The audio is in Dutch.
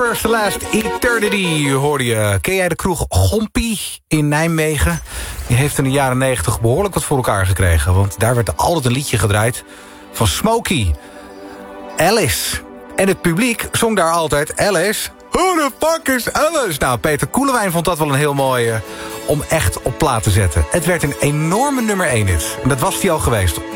First Last Eternity hoorde je. Ken jij de kroeg Gompie in Nijmegen? Die heeft in de jaren 90 behoorlijk wat voor elkaar gekregen. Want daar werd altijd een liedje gedraaid van Smokey. Alice. En het publiek zong daar altijd Alice. Who the fuck is Alice? Nou, Peter Koelewijn vond dat wel een heel mooi om echt op plaat te zetten. Het werd een enorme nummer 1 hit. En dat was hij al geweest.